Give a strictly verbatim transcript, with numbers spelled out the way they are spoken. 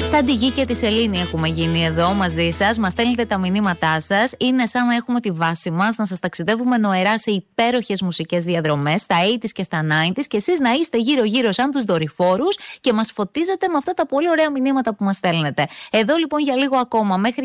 Σαν τη Γη και τη Σελήνη έχουμε γίνει εδώ μαζί σας. Μας στέλνετε τα μηνύματά σας. Είναι σαν να έχουμε τη βάση μας, να σας ταξιδεύουμε νοερά σε υπέροχες μουσικές διαδρομές, στα ογδόντα και στα ενενήντα, και εσείς να είστε γύρω-γύρω σαν τους δορυφόρους και μας φωτίζετε με αυτά τα πολύ ωραία μηνύματα που μας στέλνετε. Εδώ λοιπόν για λίγο ακόμα, μέχρι